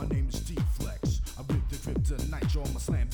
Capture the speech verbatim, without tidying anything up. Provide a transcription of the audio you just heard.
My name is D-Flex. I rip the grip tonight, y'all my slam